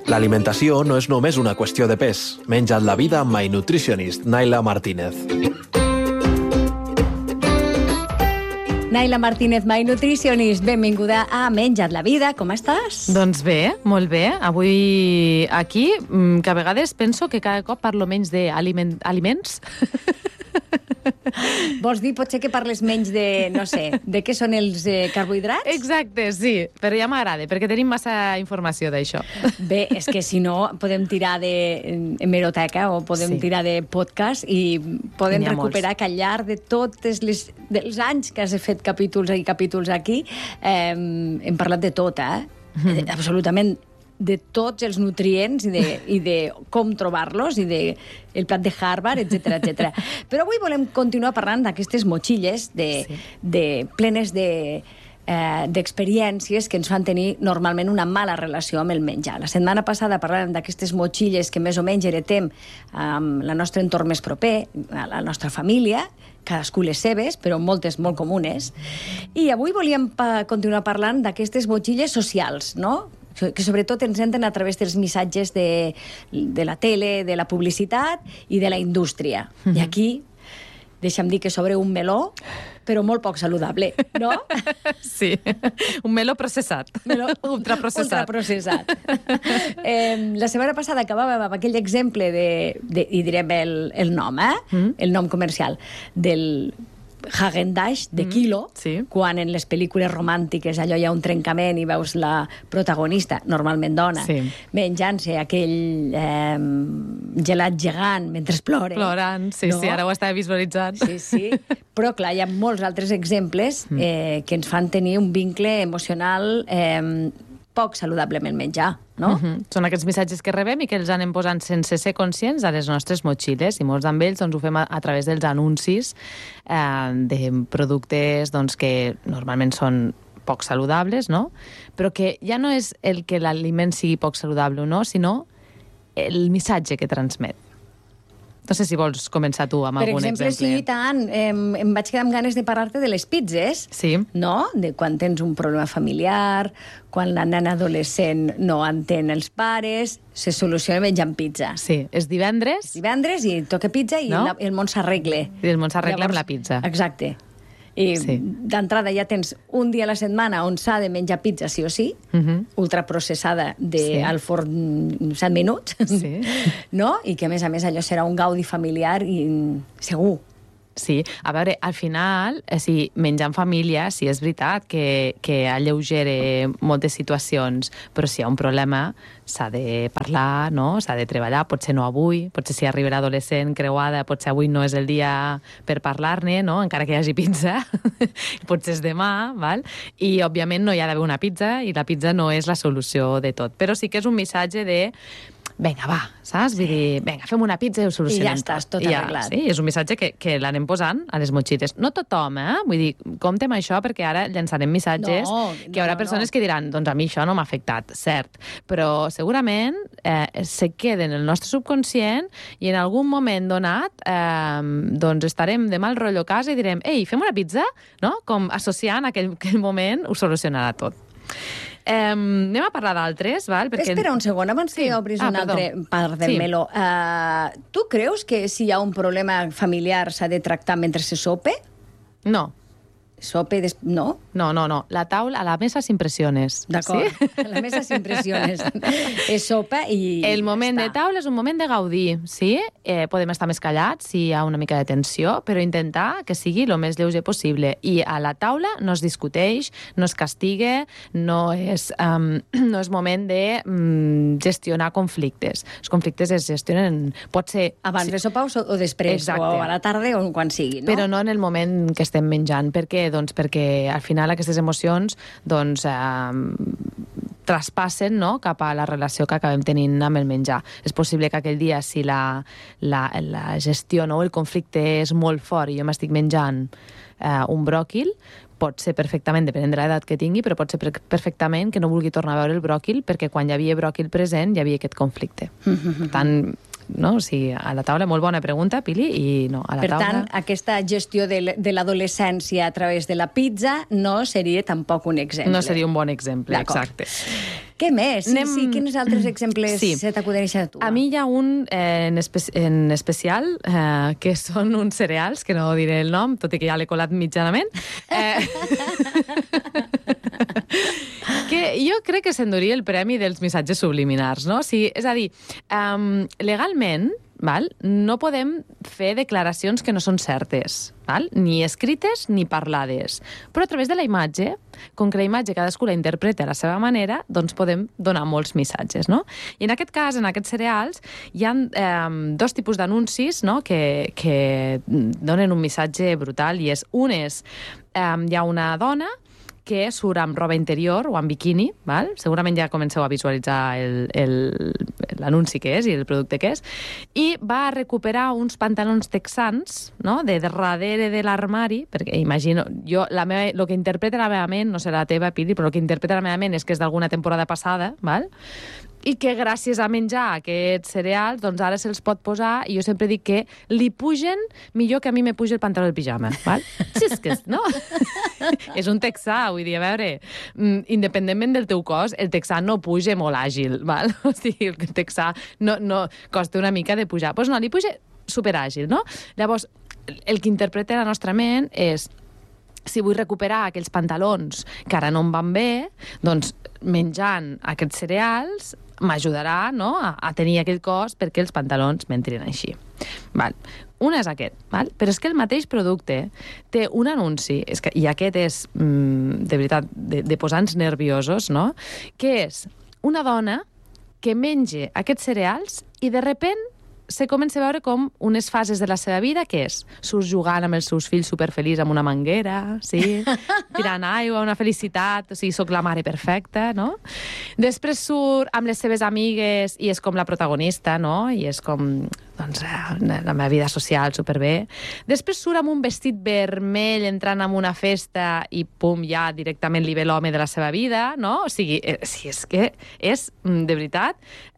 L'alimentació no és només una qüestió de pes. Menja't la vida amb My Nutritionist, Naila Martínez. Naila Martínez, My Nutritionist, benvinguda a Menja't la vida. Com estàs? Doncs bé, molt bé. Avui aquí, que a vegades penso que cada cop parlo menys d'aliments. Vols dir potser que parles menys de, no sé, de què són els carbohidrats? Exacte, sí, però ja m'agrada, perquè tenim massa informació d'això. Bé, és que si no podem tirar d'hemeroteca o podem tirar de podcast i podem recuperar que al llarg de tots els anys que has fet capítols i capítols aquí hem parlat de tot, absolutament de tots els nutrients i de com trobar-los i del plat de Harvard, etc. Però avui volem continuar parlant d'aquestes motxilles plenes d'experiències que ens fan tenir normalment una mala relació amb el menjar. La setmana passada parlàvem d'aquestes motxilles que més o menys heretem amb el nostre entorn més proper, a la nostra família, cadascú les seves, però moltes molt comunes. I avui volíem continuar parlant d'aquestes motxilles socials, no?, que sobretot ens entren a través dels missatges de la tele, de la publicitat i de la indústria. I aquí, deixa'm dir que s'obre un meló, però molt poc saludable, no? Sí, un meló processat, ultraprocessat. La setmana passada acabàvem amb aquell exemple i direm el nom, el nom comercial, del Häagen-Dazs de quilo, quan en les pel·lícules romàntiques allò hi ha un trencament i veus la protagonista, normalment dona, menjant-se aquell gelat gegant mentre plora. Plorant, sí, ara ho estava visualitzant. Sí, però clar, hi ha molts altres exemples que ens fan tenir un vincle emocional poc saludablement menjar, no? Són aquests missatges que rebem i que els anem posant sense ser conscients a les nostres motxilles, i molts d'ells ho fem a través dels anuncis de productes que normalment són poc saludables, no? Però que ja no és el que l'aliment sigui poc saludable o no, sinó el missatge que transmet. No sé si vols començar tu amb algun exemple. Per exemple, sí, tant. Em vaig quedar amb ganes de parlar-te de les pizzas, no? De quan tens un problema familiar, quan la nena adolescent no entén els pares, se soluciona menjant pizza. Sí, és divendres. Divendres i toca pizza i el món s'arregla. I el món s'arregla amb la pizza. Exacte. I d'entrada ja tens un dia a la setmana on s'ha de menjar pizza sí o sí, ultraprocessada al forn 7 minuts, no? I que a més allò serà un gaudi familiar i segur. Sí, a veure, al final, menjar en família, sí, és veritat que alleugera moltes situacions, però si hi ha un problema s'ha de parlar, no? S'ha de treballar, potser no avui, potser si arribarà adolescent creuada, potser avui no és el dia per parlar-ne, no? Encara que hi hagi pizza, potser és demà, val? I, òbviament, no hi ha d'haver una pizza i la pizza no és la solució de tot, però sí que és un missatge de vinga, va, saps? Vull dir, vinga, fem una pizza i ho solucionem. I ja estàs tot arreglat. Sí, és un missatge que l'anem posant a les motxilles. No tothom, Vull dir, compte amb això perquè ara llançarem missatges que hi haurà persones que diran, doncs a mi això no m'ha afectat, cert. Però segurament se queden en el nostre subconscient i en algun moment donat doncs estarem de mal rotllo a casa i direm, ei, fem una pizza? No? Com associant aquell moment ho solucionarà tot. Anem a parlar d'altres, val? Espera un segon, abans que obris una altra part del meló. Tu creus que si hi ha un problema familiar s'ha de tractar mentre se sope? No. Sope, no? No. La taula, a la mesa sin presiones. D'acord, a la mesa sin presiones. És sopa i el moment de taula és un moment de gaudir, sí? Podem estar més callats si hi ha una mica de tensió, però intentar que sigui el més lleuger possible. I a la taula no es discuteix, no es castiga, no és moment de gestionar conflictes. Els conflictes es gestionen, pot ser abans de sopar o després, o a la tarda o quan sigui, no? Però no en el moment que estem menjant. Per què? Doncs perquè al final aquestes emocions traspassen, no?, cap a la relació que acabem tenint amb el menjar. És possible que aquell dia, si la gestió, no?, el conflicte és molt fort i jo m'estic menjant un bròquil, pot ser perfectament, depenent de l'edat que tingui, però pot ser perfectament que no vulgui tornar a veure el bròquil perquè quan hi havia bròquil present hi havia aquest conflicte. Per tant, no? O sigui, a la taula, molt bona pregunta, Pili, i no, a la taula... Per tant, aquesta gestió de l'adolescència a través de la pizza no seria tampoc un exemple. No seria un bon exemple, exacte. Què més? Sí, quins altres exemples se t'acudeixen a tu? A mi hi ha un en especial, que són uns cereals, que no diré el nom, tot i que ja l'he colat mitjanament, que jo crec que s'enduria el premi dels missatges subliminars, no? És a dir, legalment, no podem fer declaracions que no són certes, ni escrites ni parlades. Però a través de la imatge, com que la imatge cadascú la interpreta a la seva manera, doncs podem donar molts missatges, no? I en aquest cas, en aquests cereals, hi ha dos tipus d'anuncis, no?, que donen un missatge brutal, i hi ha una dona que surt amb roba interior o amb biquini, segurament ja comenceu a visualitzar l'anunci que és i el producte que és, i va a recuperar uns pantalons texans, no?, de darrere de l'armari, perquè imagino, el que interpreta la meva ment, no serà la teva, Pili, però el que interpreta la meva ment és que és d'alguna temporada passada, i que gràcies a menjar aquests cereals, doncs ara se'ls pot posar, i jo sempre dic que li pugen millor que a mi me puja el pantaló del pijama, Si és que, no? És un texà, vull dir, a veure, independentment del teu cos, el texà no puja molt àgil, O sigui, el texà no costa una mica de pujar. Doncs no, li puja superàgil, no? Llavors, el que interpreta la nostra ment és, si vull recuperar aquells pantalons que ara no em van bé, doncs menjant aquests cereals m'ajudarà, no?, a tenir aquell cos perquè els pantalons m'entrin així. Un és aquest, però és que el mateix producte té un anunci, i aquest és, de veritat, de posar-nos nerviosos, no?, que és una dona que menja aquests cereals i de repent se comença a veure com unes fases de la seva vida, que és, surt jugant amb els seus fills superfeliç amb una manguera, tirant aigua, una felicitat, o sigui, soc la mare perfecta, no? Després surt amb les seves amigues i és com la protagonista, no? I és com, doncs, la meva vida social superbé. Després surt amb un vestit vermell entrant en una festa i, pum, ja directament li ve l'home de la seva vida, no? O sigui, és que és, de veritat,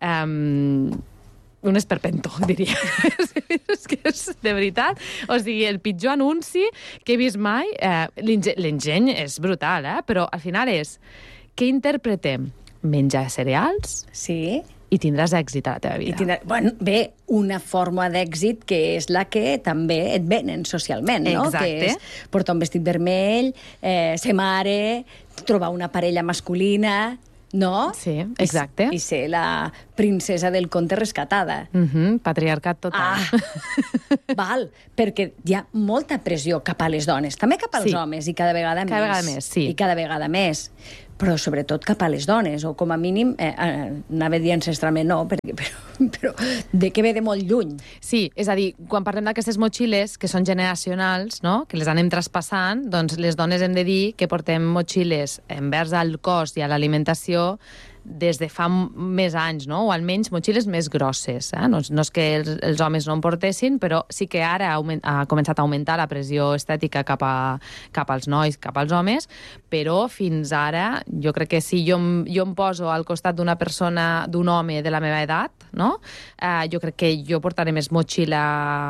un esperpento, diria. És que és, de veritat, o sigui, el pitjor anunci que he vist mai. L'enginy és brutal, però al final és, què interpretem? Menjar cereals? Sí. I tindràs èxit a la teva vida. Bé, una forma d'èxit que és la que també et venen socialment, no? Exacte. Que és portar un vestit vermell, ser mare, trobar una parella masculina, no? Sí, exacte. I ser la princesa del conte rescatada. Patriarcat total. Val, perquè hi ha molta pressió cap a les dones, també cap als homes, i cada vegada més. Cada vegada més, sí. I cada vegada més. Però sobretot cap a les dones, o com a mínim, anava a dir ancestralment no, però de que ve de molt lluny. Sí, és a dir, quan parlem d'aquestes motxilles, que són generacionals, no?, que les anem traspassant, doncs les dones hem de dir que portem motxilles envers al cos i a l'alimentació des de fa més anys, no? O almenys motxilles més grosses. No és que els homes no en portessin, però sí que ara ha començat a augmentar la pressió estètica cap als nois, cap als homes, però fins ara jo crec que si jo em poso al costat d'una persona, d'un home de la meva edat, no? Jo crec que jo portaré més motxilla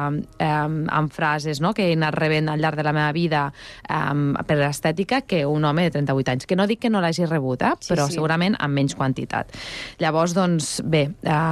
amb frases, no?, que he anat rebent al llarg de la meva vida per l'estètica que un home de 38 anys. Que no dic que no l'hagi rebut, però segurament amb menys quantitat. Llavors, doncs, bé,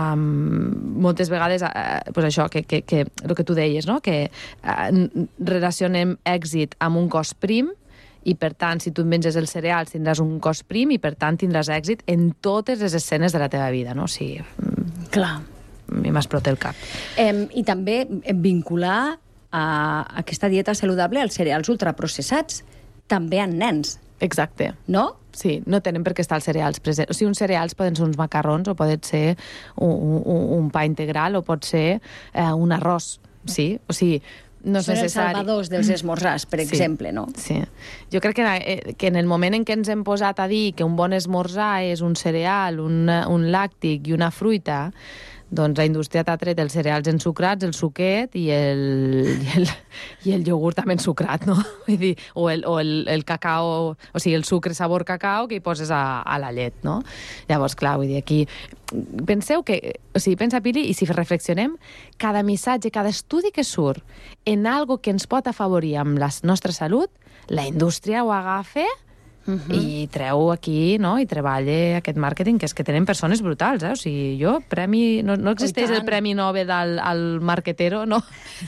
moltes vegades, doncs això, que el que tu deies, no?, que relacionem èxit amb un cos prim, i per tant, si tu et menges els cereals tindràs un cos prim i per tant tindràs èxit en totes les escenes de la teva vida, no? O sigui, clar, a mi m'explota el cap. I també vincular aquesta dieta saludable als cereals ultraprocessats, també en nens. Exacte. No? Sí, no tenen per què estar els cereals presents. O sigui, uns cereals poden ser uns macarrons, o pot ser un pa integral, o pot ser un arròs, sí? O sigui, no és necessari. Són els salvadors dels esmorzars, per exemple, no? Sí. Jo crec que en el moment en què ens hem posat a dir que un bon esmorzar és un cereal, un làctic i una fruita, doncs la indústria t'ha tret els cereals ensucrats, el suquet i el iogurt també ensucrat, no? Vull dir, o el cacao, o sigui, el sucre sabor cacao que hi poses a la llet, no? Llavors, clar, vull dir, aquí penseu que, o sigui, pensa, Pili, i si reflexionem, cada missatge, cada estudi que surt en algo que ens pot afavorir amb la nostra salut, la indústria ho agafa i treu aquí, no?, i treballa aquest màrqueting, que és que tenen persones brutals, O sigui, jo, premi... No existeix el Premi Nobel al marquetero, no?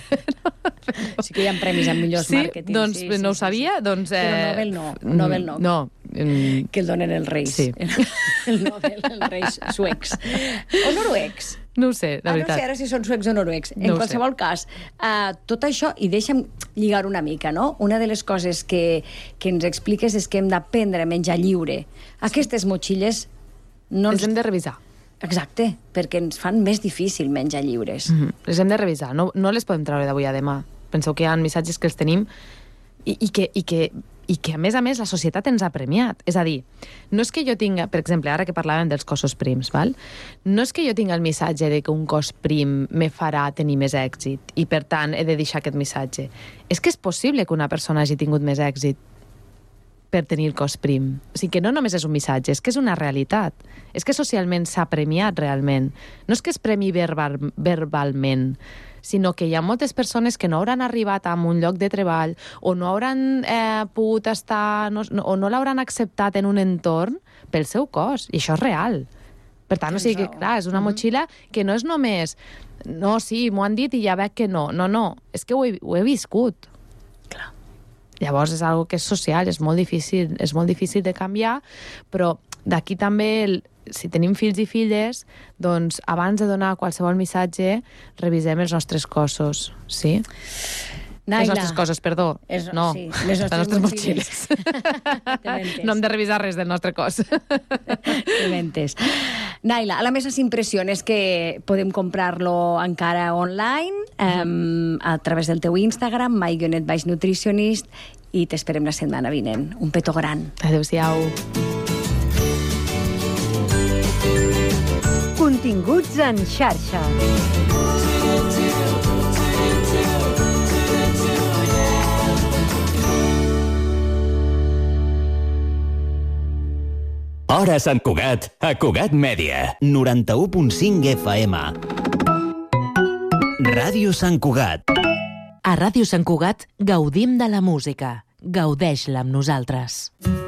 Sí que hi ha premis amb millors màrquetings. Doncs no ho sabia, doncs... Però Nobel no. No. Que el donen els reis. Sí. El Nobel, els reis suecs. O noruecs. No ho sé, de veritat. No sé ara si són suecs o noruecs. No en qualsevol cas, tot això, i deixa'm lligar una mica, no? Una de les coses que ens expliques és que hem d'aprendre a menjar lliure. Aquestes motxilles no les hem de revisar. Exacte, perquè ens fan més difícil menjar lliures. Les hem de revisar, no les podem treure d'avui a demà. Penseu que hi ha missatges que els tenim i que a més, la societat ens ha premiat. És a dir, no és que jo tinga, per exemple, ara que parlàvem dels cossos prims, val? No és que jo tinga el missatge de que un cos prim me farà tenir més èxit i, per tant, he de deixar aquest missatge. És que és possible que una persona hagi tingut més èxit per tenir el cos prim. O sigui, que no només és un missatge, és que és una realitat. És que socialment s'ha premiat realment. No és que es premi verbalment, sinó que hi ha moltes persones que no hauran arribat a un lloc de treball o no hauran pogut estar, o no l'hauran acceptat en un entorn pel seu cos, i això és real. Per tant, o sigui que, clar, és una motxilla que no és només no, sí, m'ho han dit i ja veig que no. No, és que ho he viscut. Clar. Llavors és algo que és social, és molt difícil de canviar, però d'aquí també, si tenim fills i filles, doncs abans de donar qualsevol missatge, revisem els nostres cossos, sí? Naila. Les nostres coses, perdó. No, sí, les nostres motxilles. No hem de revisar res del nostre cos. Mentes. Naila, a la mesa s'impressiones que podem comprar-lo encara online a través del teu Instagram, my_nutritionist, i t'esperem la setmana vinent. Un petó gran. Adéu-siau. Continguts en xarxa. Hora Sant Cugat, a Cugat Mèdia. 91.5 FM. Ràdio Sant Cugat. A Ràdio Sant Cugat gaudim de la música. Gaudeix-la amb nosaltres.